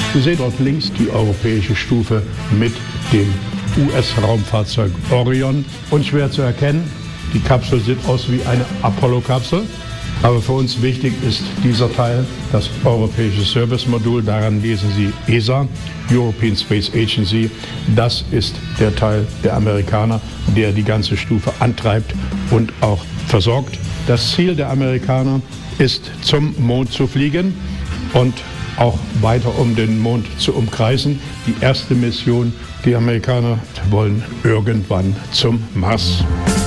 Sie sehen dort links die europäische Stufe mit dem US-Raumfahrzeug Orion. Unschwer zu erkennen, die Kapsel sieht aus wie eine Apollo-Kapsel. Aber für uns wichtig ist dieser Teil, das europäische Service-Modul. Daran lesen Sie ESA, European Space Agency. Das ist der Teil der Amerikaner, der die ganze Stufe antreibt und auch versorgt. Das Ziel der Amerikaner ist, zum Mond zu fliegen und auch weiter um den Mond zu umkreisen. Die erste Mission, die Amerikaner wollen irgendwann zum Mars.